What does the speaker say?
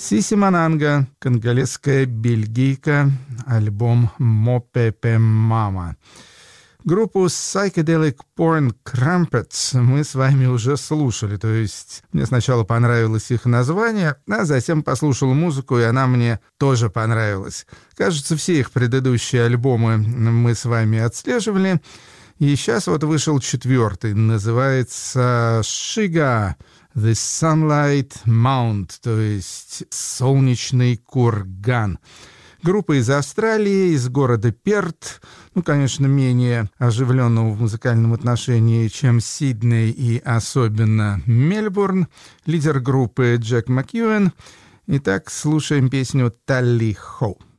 Сиси Мананга, конголезская бельгийка, альбом «Мопепе Мама». Группу Psychedelic Porn Crumpets мы с вами уже слушали, то есть мне сначала понравилось их название, а затем послушал музыку, и она мне тоже понравилась. Кажется, все их предыдущие альбомы мы с вами отслеживали, и сейчас вот вышел 4-й, называется «Shiga The Sunlight Mount», то есть «Солнечный курган». Группа из Австралии, из города Перт, конечно, менее оживленного в музыкальном отношении, чем Сидней и особенно Мельбурн. Лидер группы Джек Макьюэн. Итак, слушаем песню «Талли Хоу».